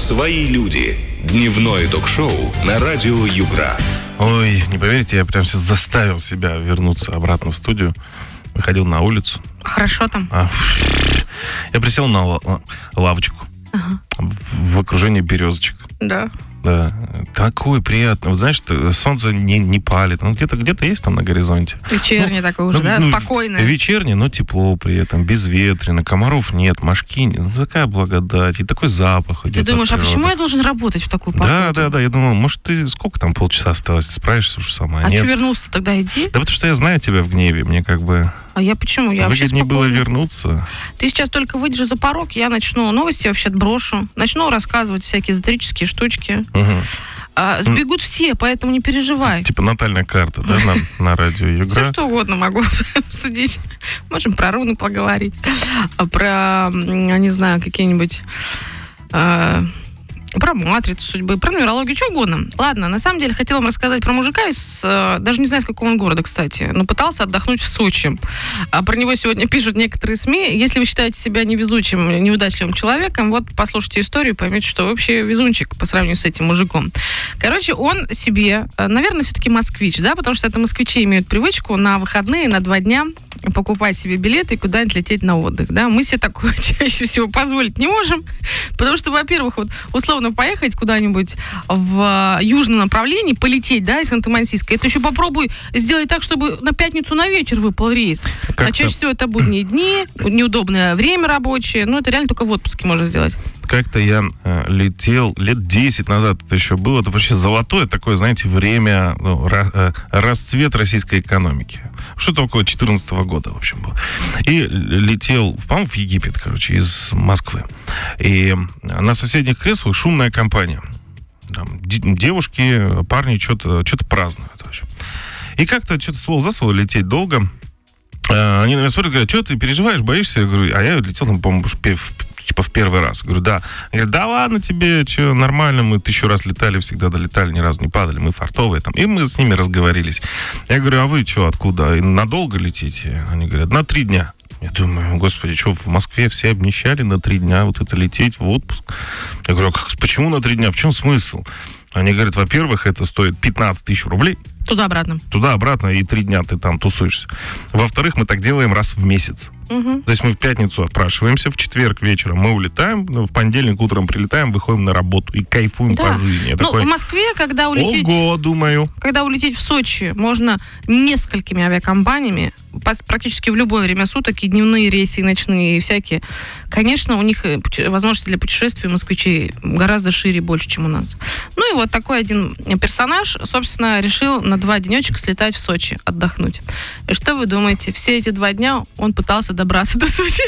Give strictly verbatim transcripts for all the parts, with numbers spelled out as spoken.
«Свои люди». Дневное ток-шоу на радио Югра. Ой, не поверите, я прям сейчас заставил себя вернуться обратно в студию. Выходил на улицу. Хорошо там? А, я присел на ла- лавочку. Ага. В, в окружении березочек. Да. Да, такой приятный. Вот знаешь, солнце не, не палит. Ну, где-то, где-то есть там на горизонте. Вечернее ну, такое уже, ну, да? Ну, спокойное. Вечернее, но тепло при этом, безветренно. Комаров нет, мошки нет. Ну, такая благодать. И такой запах идет. Ты думаешь, а почему я должен работать в такую погоду? Да, да, да. Я думал, может, ты сколько там, полчаса осталось, справишься уж сама. А нет. что вернулся тогда, иди? Да потому что я знаю тебя в гневе. Мне как бы... А я почему? Я выгоднее было вернуться. Ты сейчас только выйдешь за порог, я начну новости вообще отброшу. Начну рассказывать всякие эзотерические штучки. Угу. А, сбегут все, поэтому не переживай. Типа натальная карта, да, на, на радио Югра? Все что угодно могу обсудить. Можем про руны поговорить. Про, не знаю, какие-нибудь... Про матрицу судьбы, про нумерологию, что угодно. Ладно, на самом деле хотела вам рассказать про мужика из... Даже не знаю, с какого он города, кстати, но пытался отдохнуть в Сочи. А про него сегодня пишут некоторые СМИ. Если вы считаете себя невезучим, неудачливым человеком, вот послушайте историю, поймете, что вообще везунчик по сравнению с этим мужиком. Короче, он себе, наверное, все-таки москвич, да, потому что это москвичи имеют привычку на выходные, на два дня покупать себе билеты и куда-нибудь лететь на отдых, да. Мы себе такое чаще всего позволить не можем, потому что, во-первых, вот условно поехать куда-нибудь в южном направлении, полететь, да, из Ханты-Мансийска, это еще попробуй сделать так, чтобы на пятницу на вечер выпал рейс. Как-то... А чаще всего это будние дни, неудобное время рабочее, ну, это реально только в отпуске можно сделать. Как-то я э, летел лет десять назад, это еще было, это вообще золотое такое, знаете, время, ну, ра, э, расцвет российской экономики. Что-то около четырнадцатого года, в общем, было. И летел, по-моему, в Египет, короче, из Москвы. И на соседних креслах шумная компания. Там девушки, парни что-то, что-то празднуют, в общем. И как-то что-то слово за слово лететь долго. Э, они на меня смотрят, говорят, что ты переживаешь, боишься? Я говорю, а я летел, там, по-моему, в типа в первый раз. Говорю, да. Они говорят, да ладно тебе, что, нормально, мы тысячу раз летали, всегда долетали, ни разу не падали, мы фартовые там. И мы с ними разговорились. Я говорю, а вы что, откуда? И надолго летите? Они говорят, на три дня. Я думаю, господи, что, в Москве все обнищали на три дня вот это лететь в отпуск? Я говорю, а почему на три дня? В чем смысл? Они говорят, во-первых, это стоит пятнадцать тысяч рублей. Туда-обратно. Туда-обратно, и три дня ты там тусуешься. Во-вторых, мы так делаем раз в месяц. Угу. То есть мы в пятницу отпрашиваемся, в четверг вечером мы улетаем, в понедельник утром прилетаем, выходим на работу и кайфуем да. по жизни. Я ну, такой, в Москве, когда улететь... Ого, думаю. Когда улететь в Сочи можно несколькими авиакомпаниями, практически в любое время суток, и дневные рейсы, и ночные, и всякие. Конечно, у них возможности для путешествий москвичей гораздо шире, больше, чем у нас. Ну и вот такой один персонаж, собственно, решил на два денечка слетать в Сочи, отдохнуть. И что вы думаете? Все эти два дня он пытался добраться до Сочи.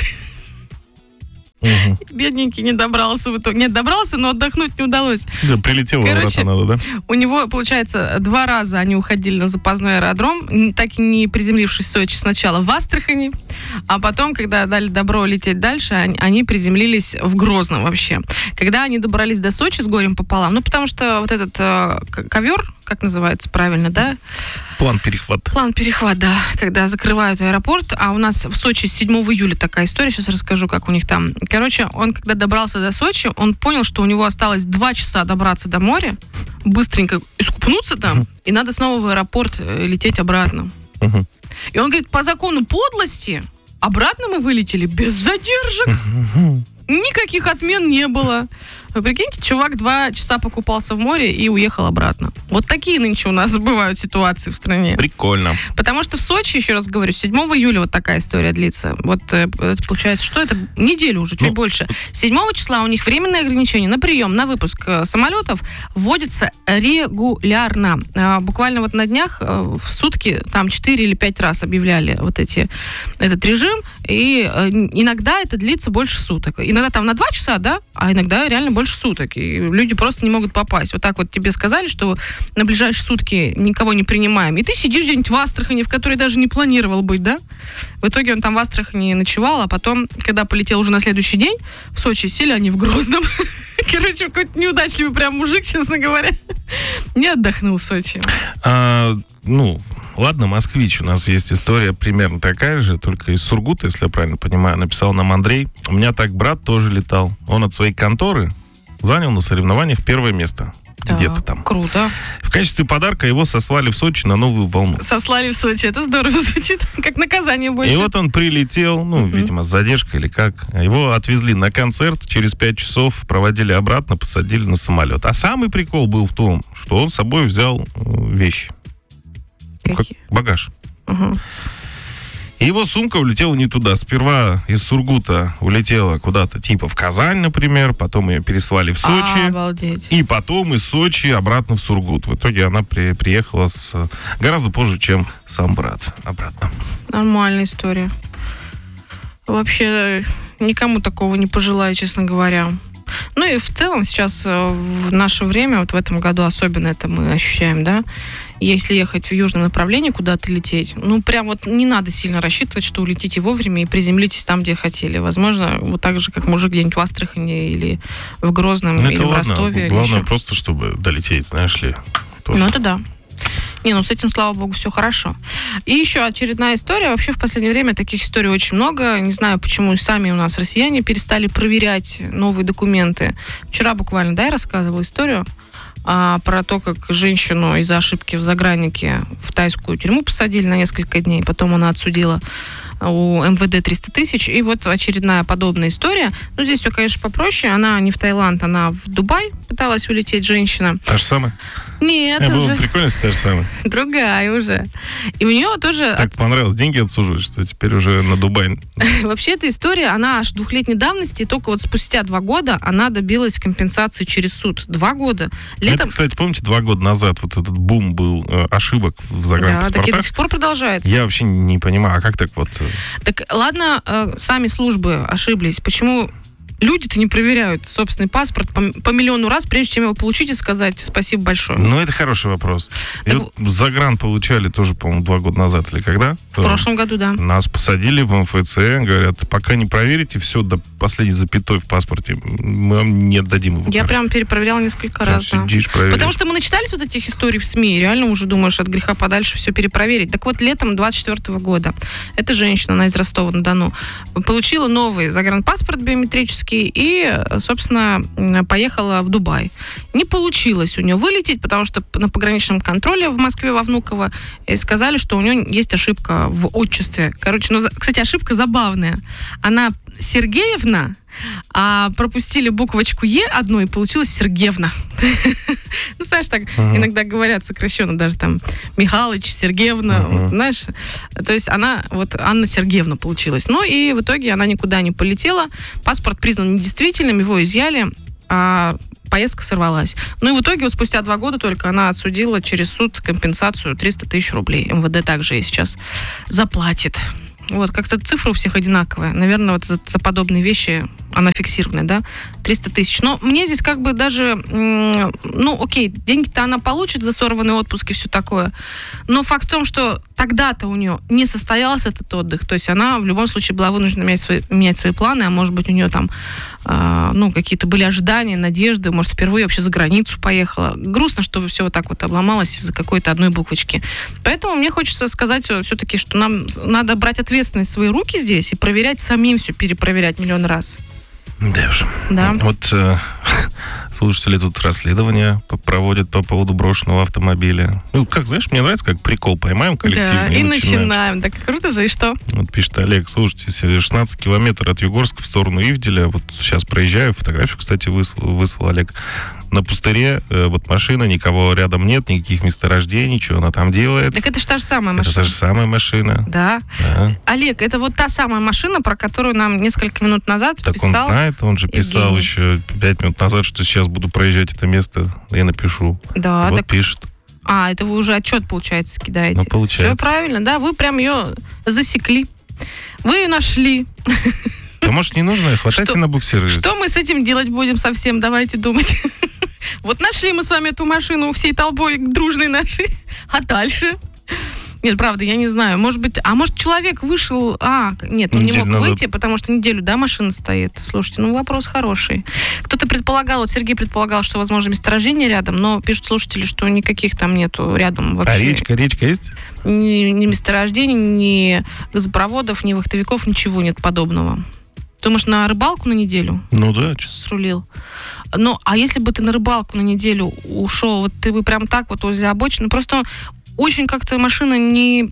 Угу. Бедненький не добрался в итоге. Нет, добрался, но отдохнуть не удалось. Да, прилетел обратно надо, да? У него, получается, два раза они уходили на запасной аэродром, так и не приземлившись в Сочи сначала в Астрахани, а потом, когда дали добро лететь дальше, они, они приземлились в Грозном вообще. Когда они добрались до Сочи с горем пополам, ну, потому что вот этот э, ковер, как называется правильно, да? План перехват. План перехват, да, когда закрывают аэропорт, а у нас в Сочи с седьмого июля такая история, сейчас расскажу, как у них там. Короче, он, когда добрался до Сочи, он понял, что у него осталось два часа добраться до моря, быстренько искупнуться там, uh-huh. и надо снова в аэропорт лететь обратно. Uh-huh. И он говорит, по закону подлости, обратно мы вылетели без задержек. Uh-huh. Никаких отмен не было. Вы прикиньте, чувак два часа покупался в море и уехал обратно. Вот такие нынче у нас бывают ситуации в стране. Прикольно. Потому что в Сочи, еще раз говорю, седьмого июля вот такая история длится. Вот это получается, что это? Неделю уже, чуть ну, больше. седьмого числа у них временное ограничение на прием, на выпуск самолетов вводится регулярно. Буквально вот на днях в сутки там четыре или пять раз объявляли вот эти, этот режим. И иногда это длится больше суток. Иногда там на два часа, да, а иногда реально больше больше суток, и люди просто не могут попасть. Вот так вот тебе сказали, что на ближайшие сутки никого не принимаем, и ты сидишь где-нибудь в Астрахани, в которой даже не планировал быть, да? В итоге он там в Астрахани ночевал, а потом, когда полетел уже на следующий день, в Сочи сели они в Грозном. Короче, какой-то неудачливый прям мужик, честно говоря. Не отдохнул в Сочи. А, ну, ладно, москвич, у нас есть история примерно такая же, только из Сургута, если я правильно понимаю, написал нам Андрей. У меня так брат тоже летал. Он от своей конторы занял на соревнованиях первое место. Так, Где-то там. Круто. В качестве подарка его сослали в Сочи на новую волну. Сослали в Сочи. Это здорово звучит. Как наказание больше. И вот он прилетел, ну, Мгм. видимо, с задержкой или как. Его отвезли на концерт, через пять часов проводили обратно, посадили на самолет. А самый прикол был в том, что он с собой взял э, вещи. Ну, как Какие? багаж. Ага. И его сумка улетела не туда. Сперва из Сургута улетела куда-то, типа в Казань, например, потом ее переслали в Сочи. Обалдеть. И потом из Сочи обратно в Сургут. В итоге она при, приехала с гораздо позже, чем сам брат обратно. Нормальная история. Вообще, никому такого не пожелаю, честно говоря. Ну и в целом сейчас э, в наше время, вот в этом году особенно это мы ощущаем, да, если ехать в южном направлении, куда-то лететь, ну прям вот не надо сильно рассчитывать, что улетите вовремя и приземлитесь там, где хотели. Возможно, вот так же, как мужик где-нибудь в Астрахани или в Грозном, Ну, или это в ладно. Ростове. или Главное еще. просто, чтобы долететь, знаешь ли. тоже. Ну это да. Не, ну с этим, слава богу, все хорошо. И еще очередная история. Вообще в последнее время таких историй очень много. Не знаю, почему сами у нас россияне перестали проверять новые документы. Вчера буквально, да, я рассказывала историю а, про то, как женщину из-за ошибки в заграннике в тайскую тюрьму посадили на несколько дней. Потом она отсудила у эм вэ дэ триста тысяч. И вот очередная подобная история. Ну, здесь все, конечно, попроще. Она не в Таиланд, она в Дубай пыталась улететь, женщина. Та же самая? Нет, Э, было уже бы прикольно, если та же самая. другая уже. И у нее тоже... Так понравилось, деньги отсуживать, что теперь уже на Дубай. Вообще эта история, она аж двухлетней давности, и только вот спустя два года она добилась компенсации через суд. Два года. Это, Летом... кстати, помните, два года назад вот этот бум был э, ошибок в Да, загранпаспортах? так и до сих пор продолжается. Я вообще не понимаю, а как так вот... э, Так ладно, э, сами службы ошиблись. Почему люди-то не проверяют собственный паспорт по, по миллиону раз, прежде чем его получить и сказать спасибо большое? Ну, это хороший вопрос. И Так- вот загран получали тоже, по-моему, два года назад или когда? В прошлом году, да. Нас посадили в эм эф цэ, говорят, пока не проверите все до последней запятой в паспорте, мы вам не отдадим его. Я короче. прям перепроверяла несколько Прям раз. Да. сидишь, проверяешь. Потому что мы начитались вот этих историй в СМИ, и реально уже думаешь от греха подальше все перепроверить. Так вот, летом двадцать четвёртого года эта женщина, она из Ростова-на-Дону, получила новый загранпаспорт биометрический и, собственно, поехала в Дубай. Не получилось у нее вылететь, потому что на пограничном контроле в Москве во Внуково сказали, что у нее есть ошибка в отчестве. Короче, ну, за- кстати, ошибка забавная. Она Сергеевна, а пропустили буквочку Е одну, и получилось Сергеевна. Ну, знаешь, так Ага. иногда говорят сокращенно, даже там Михалыч, Сергеевна, Ага. вот, знаешь. То есть она, вот Анна Сергеевна получилась. Ну, и в итоге она никуда не полетела. Паспорт признан недействительным, его изъяли, а поездка сорвалась. Ну и в итоге вот спустя два года только она отсудила через суд компенсацию триста тысяч рублей. эм вэ дэ также ей сейчас заплатит. Вот, как-то цифра у всех одинаковая. Наверное, вот за, за подобные вещи она фиксированная, да? триста тысяч. Но мне здесь как бы даже, м, ну, окей, деньги-то она получит за сорванный отпуск и все такое. Но факт в том, что тогда-то у нее не состоялся этот отдых. То есть она в любом случае была вынуждена менять свои, менять свои планы, а может быть у нее там, э, ну, какие-то были ожидания, надежды, может, впервые вообще за границу поехала. Грустно, что все вот так вот обломалось из-за какой-то одной буквочки. Поэтому мне хочется сказать все-таки, что нам надо брать ответственность в свои руки здесь и проверять самим все, перепроверять миллион раз. Да уж. Да. Вот э, слушатели тут расследование п- проводят по поводу брошенного автомобиля. Ну, как, знаешь, мне нравится, как прикол поймаем коллективно. Да, и начинаем. начинаем. Так круто же, и что? Вот пишет Олег, слушайте, шестнадцать километров от Югорска в сторону Ивделя, вот сейчас проезжаю, фотографию, кстати, выслал, выслал Олег, на пустыре, э, вот машина, никого рядом нет, никаких месторождений, что она там делает. Так это же та же самая Это машина. та же самая машина. Да. Да. Олег, это вот та самая машина, про которую нам несколько минут назад Так он писал. знает, он же писал Евгений. еще пять минут назад, что сейчас буду проезжать это место, я напишу. Да, вот так- пишет. А, это вы уже отчет, получается, кидаете. Ну, получается. Все правильно, да, вы прям ее засекли. Вы ее нашли. А может, не нужно? Хватайте Что- на буксировать. Что мы с этим делать будем совсем? Давайте думать. Вот нашли мы с вами эту машину всей толпой дружной нашей. А дальше? Нет, правда, я не знаю. Может быть, а может человек вышел... А, нет, он не Неделю мог назад. выйти, потому что неделю, да, машина стоит. Слушайте, ну вопрос хороший. Кто-то предполагал, вот Сергей предполагал, что, возможно, месторождение рядом, но пишут слушатели, что никаких там нету рядом вообще. А речка, речка есть? Ни, ни месторождений, ни газопроводов, ни вахтовиков, ничего нет подобного. Думаешь, на рыбалку на неделю? Ну да. Срулил. Ну, а если бы ты на рыбалку на неделю ушел, вот ты бы прям так вот возле обочины, просто очень как-то машина не...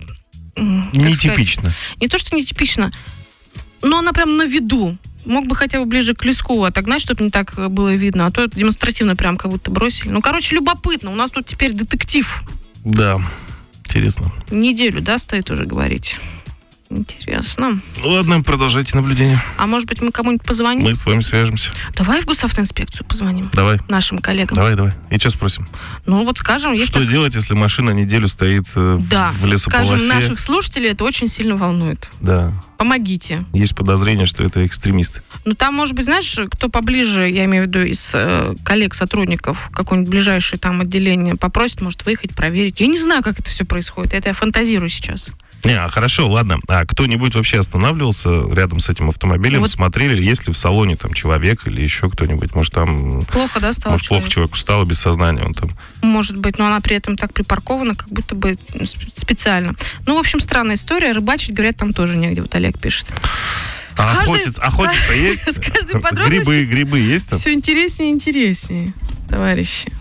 Нетипично. Не то, что нетипично, но она прям на виду. Мог бы хотя бы ближе к леску отогнать, чтобы не так было видно, а то демонстративно прям как будто бросили. Ну, короче, любопытно. У нас тут теперь детектив. Да, интересно. Неделю, да, стоит уже говорить. Интересно. Ладно, продолжайте наблюдение. А может быть, мы кому-нибудь позвоним? Мы с вами свяжемся. Давай в госавтоинспекцию позвоним. Давай. Нашим коллегам. Давай, давай. И что спросим? Ну, вот скажем... Есть что так... делать, если машина неделю стоит э, да. в лесополосе? Скажем, наших слушателей это очень сильно волнует. Да. Помогите. Есть подозрение, что это экстремисты. Ну, там, может быть, знаешь, кто поближе, я имею в виду из э, коллег, сотрудников, какое-нибудь ближайшее там отделение попросит, может, выехать, проверить. Я не знаю, как это все происходит. Это я фантазирую сейчас. Не, а хорошо, ладно. А кто-нибудь вообще останавливался рядом с этим автомобилем? Вот. Смотрели, есть ли в салоне там человек или еще кто-нибудь? Может, там... Плохо, да, стало? Может, человек? плохо человеку стало без сознания. Он там... Может быть, но она при этом так припаркована, как будто бы специально. Ну, в общем, странная история. Рыбачить, говорят, там тоже негде. Вот Олег пишет. А охотиться, охотиться есть? С каждой подробностью грибы, грибы есть там? Все интереснее и интереснее, товарищи.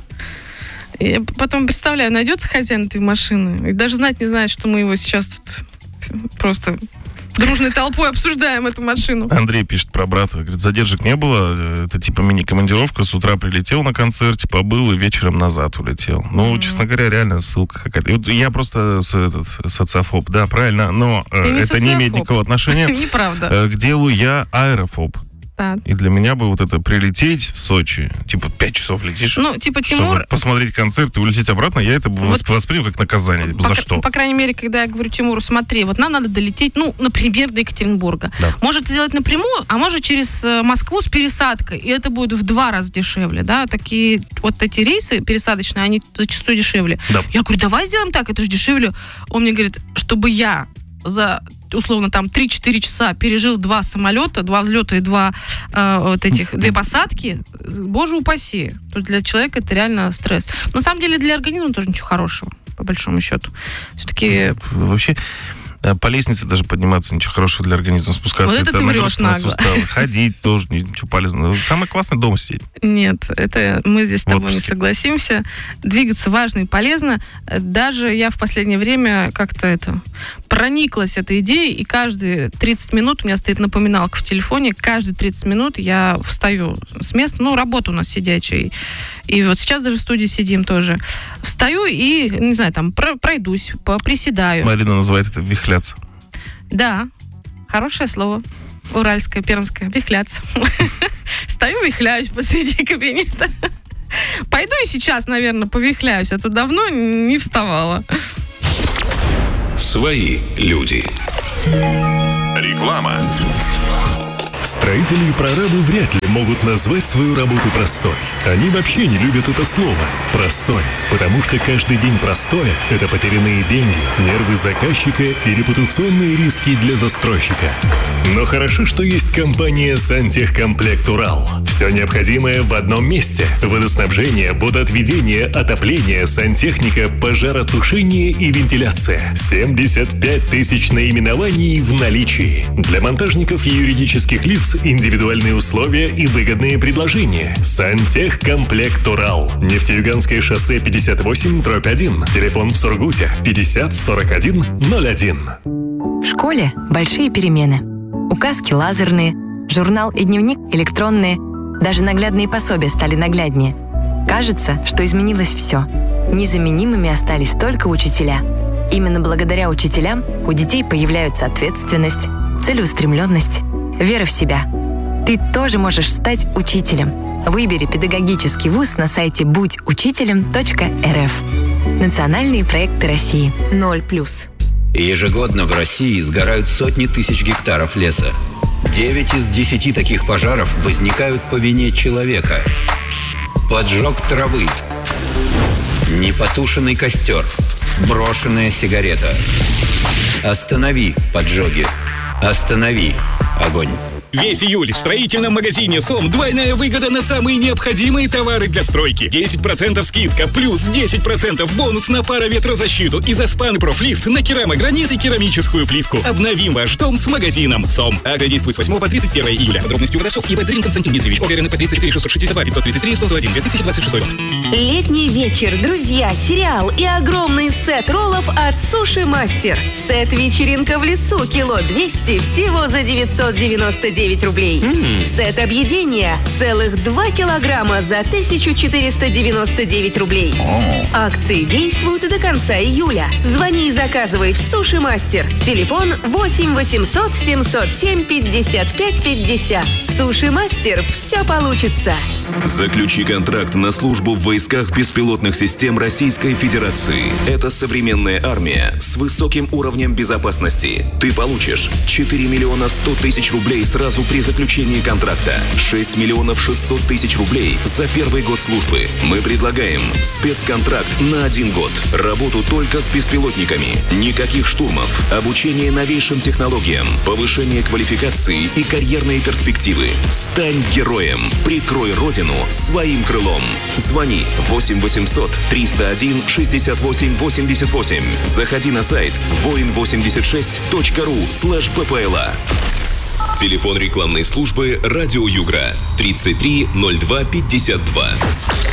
Я потом представляю, найдется хозяин этой машины и даже знать не знает, что мы его сейчас тут просто дружной толпой обсуждаем эту машину. Андрей пишет про брата. Говорит, задержек не было. Это типа мини-командировка. С утра прилетел на концерте, побыл и вечером назад улетел. Ну, mm-hmm. честно говоря, реально ссылка какая-то. Вот я просто с, этот, социофоб. Да, правильно. Но не это социофоб. Не имеет никакого отношения Неправда. К делу. Я аэрофоб. Так. И для меня бы вот это прилететь в Сочи, типа пять часов летишь, ну, типа, Тимур... посмотреть концерт и улететь обратно, я это вот восприму как наказание. По, За что? По крайней мере, когда я говорю Тимуру, смотри, вот нам надо долететь, ну, например, до Екатеринбурга. Да. Может сделать напрямую, а может через Москву с пересадкой, и это будет в два раза дешевле, да, такие вот эти рейсы пересадочные, они зачастую дешевле. Да. Я говорю, давай сделаем так, это же дешевле. Он мне говорит, чтобы я за... условно, там, три-четыре часа пережил два самолета, два взлета и два э, вот этих, две посадки, боже упаси. Тут для человека это реально стресс. Но на самом деле для организма тоже ничего хорошего, по большому счету. Все-таки... Вообще... По лестнице даже подниматься ничего хорошего для организма, спускаться. Вот это, это ты врешь нагло. Ходить тоже ничего полезного. Самое классное дома сидеть. Нет, это мы здесь с тобой не согласимся. Двигаться важно и полезно. Даже я в последнее время как-то это прониклась этой идеей, и каждые тридцать минут у меня стоит напоминалка в телефоне. Каждые тридцать минут я встаю с места. Ну, работа у нас сидячая. И вот сейчас даже в студии сидим тоже. Встаю и, не знаю, там, пройдусь, приседаю. Марина называет это вихляться. Да, хорошее слово. Уральское, пермское. Вихляться. Стою, вихляюсь посреди кабинета. Пойду и сейчас, наверное, повихляюсь, а то давно не вставала. Свои люди. Реклама. Строители и прорабы вряд ли могут назвать свою работу простой. Они вообще не любят это слово «простой», потому что каждый день простое – это потерянные деньги, нервы заказчика и репутационные риски для застройщика. Но хорошо, что есть компания «Сантехкомплект Урал». Все необходимое в одном месте – водоснабжение, водоотведение, отопление, сантехника, пожаротушение и вентиляция. семьдесят пять тысяч наименований в наличии. Для монтажников и юридических лиц индивидуальные условия и выгодные предложения. Сантехкомплект Урал. Нефтеюганское шоссе пятьдесят восемь дробь один. Телефон в Сургуте пятьдесят сорок один ноль один. В школе большие перемены. Указки лазерные, журнал и дневник электронные. Даже наглядные пособия стали нагляднее. Кажется, что изменилось все. Незаменимыми остались только учителя. Именно благодаря учителям у детей появляются ответственность, целеустремленность, вера в себя. Ты тоже можешь стать учителем. Выбери педагогический вуз на сайте будь учителем точка эр эф. Национальные проекты России. Ноль плюс. Ежегодно в России сгорают сотни тысяч гектаров леса. Девять из десяти таких пожаров возникают по вине человека. Поджог травы, непотушенный костер, брошенная сигарета. Останови поджоги. Останови огонь. Весь июль в строительном магазине СОМ двойная выгода на самые необходимые товары для стройки. десять процентов скидка, плюс десять процентов бонус на пароветрозащиту и Заспан и Профлист на керамогранит и керамическую плитку. Обновим ваш дом с магазином СОМ. Акция действует с восьмого по тридцать первое июля. Подробности у продавцов и Бадрин Константин Дмитриевич. Оверены по тридцать четыре шестьсот шестьдесят два пятьсот тридцать три сто один две тысячи двадцать шестой год. Летний вечер, друзья, сериал и огромный сет роллов от Суши Мастер. Сет «Вечеринка в лесу» кило двести всего за девятьсот девяносто девять рублей. Mm. Сет объедения целых два килограмма за тысячу четыреста девяносто девять рублей. Oh. Акции действуют до конца июля. Звони и заказывай в Суши Мастер. Телефон восемь восемьсот семьсот семь пятьдесят пять пятьдесят. Суши Мастер. Все получится. Заключи контракт на службу в войсках беспилотных систем Российской Федерации. Это современная армия с высоким уровнем безопасности. Ты получишь четыре миллиона сто тысяч рублей сразу при заключении контракта, шесть миллионов шестьсот тысяч рублей за первый год службы. Мы предлагаем спецконтракт на один год. Работу только с беспилотниками. Никаких штурмов. Обучение новейшим технологиям. Повышение квалификации и карьерные перспективы. Стань героем. Прикрой Родину своим крылом. Звони восемь восемьсот триста один шестьдесят восемь восемьдесят восемь. Заходи на сайт воин восемьдесят шесть точка ру слэш ППЛА. Телефон рекламной службы «Радио Югра» тридцать три ноль два пятьдесят два.